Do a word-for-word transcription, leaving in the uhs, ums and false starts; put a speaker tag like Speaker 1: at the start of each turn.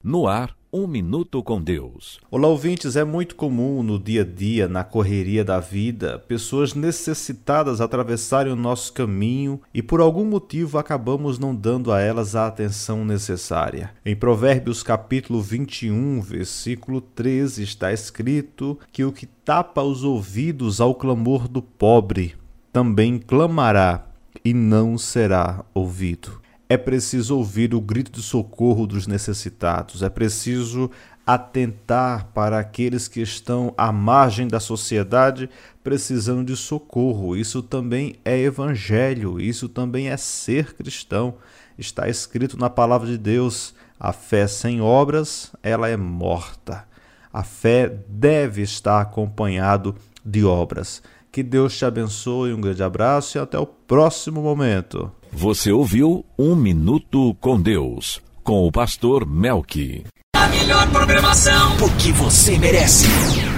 Speaker 1: No ar, Um Minuto com Deus.
Speaker 2: Olá, ouvintes. É muito comum no dia a dia, na correria da vida, pessoas necessitadas atravessarem o nosso caminho e por algum motivo acabamos não dando a elas a atenção necessária. Em Provérbios capítulo vinte e um, versículo treze, está escrito que o que tapa os ouvidos ao clamor do pobre também clamará e não será ouvido. É preciso ouvir o grito de socorro dos necessitados, é preciso atentar para aqueles que estão à margem da sociedade precisando de socorro. Isso também é evangelho, isso também é ser cristão. Está escrito na palavra de Deus: a fé sem obras, ela é morta. A fé deve estar acompanhado de obras. Que Deus te abençoe, um grande abraço e até o próximo momento.
Speaker 1: Você ouviu Um Minuto com Deus, com o pastor Melqui.
Speaker 3: A melhor programação, o que você merece.